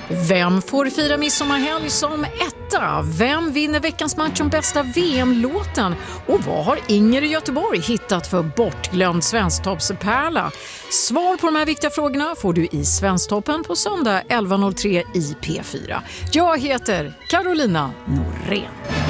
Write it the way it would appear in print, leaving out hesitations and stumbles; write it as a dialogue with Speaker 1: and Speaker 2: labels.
Speaker 1: Vem får fira midsommarhelg som etta? Vem vinner veckans match om bästa VM-låten? Och vad har Inger i Göteborg hittat för bortglömd svensktoppspärla? Svar på de här viktiga frågorna får du i Svensktoppen på söndag 11.03 i P4. Jag heter Carolina Norén.